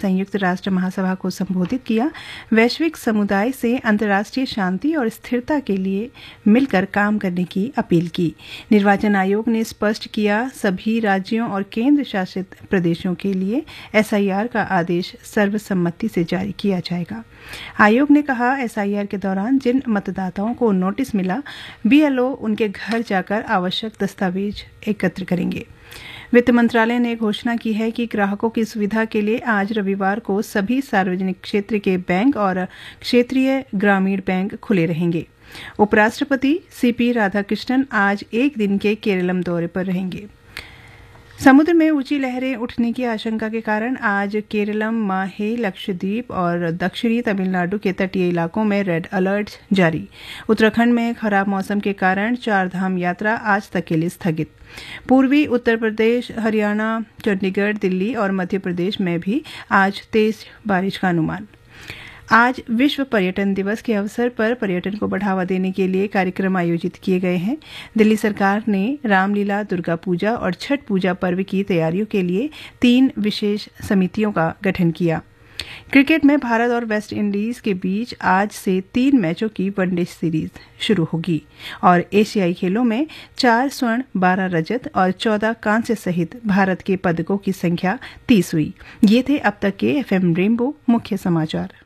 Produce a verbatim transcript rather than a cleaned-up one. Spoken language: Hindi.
संयुक्त राष्ट्र महासभा को संबोधित किया, वैश्विक समुदाय से अंतर्राष्ट्रीय शांति और स्थिरता के लिए मिलकर काम करने की अपील की। निर्वाचन आयोग ने स्पष्ट किया, सभी राज्यों और केंद्र शासित प्रदेशों के लिए एसआईआर का आदेश सर्वसम्मति से जारी किया जाएगा। आयोग ने कहा, एसआईआर के दौरान जिन मतदाताओं को नोटिस मिला, बीएलओ उनके घर जाकर आवश्यक दस्तावेज एकत्र करेंगे। वित्त मंत्रालय ने घोषणा की है कि ग्राहकों की सुविधा के लिए आज रविवार को सभी सार्वजनिक क्षेत्र के बैंक और क्षेत्रीय ग्रामीण बैंक खुले रहेंगे। उपराष्ट्रपति सीपी राधाकृष्णन आज एक दिन के केरलम दौरे पर रहेंगे। समुद्र में ऊंची लहरें उठने की आशंका के कारण आज केरलम, माहे, लक्षद्वीप और दक्षिणी तमिलनाडु के तटीय इलाकों में रेड अलर्ट जारी। उत्तराखंड में खराब मौसम के कारण चार धाम यात्रा आज तक के लिए स्थगित। पूर्वी उत्तर प्रदेश, हरियाणा, चंडीगढ़, दिल्ली और मध्य प्रदेश में भी आज तेज बारिश का अनुमान। आज विश्व पर्यटन दिवस के अवसर पर पर्यटन को बढ़ावा देने के लिए कार्यक्रम आयोजित किए गए हैं। दिल्ली सरकार ने रामलीला, दुर्गा पूजा और छठ पूजा पर्व की तैयारियों के लिए तीन विशेष समितियों का गठन किया। क्रिकेट में भारत और वेस्ट इंडीज के बीच आज से तीन मैचों की वनडे सीरीज शुरू होगी और एशियाई खेलों में चार स्वर्ण, बारह रजत और चौदह कांस्य सहित भारत के पदकों की संख्या तीस हुई। ये थे अब तक के एफएम रेनबो मुख्य समाचार।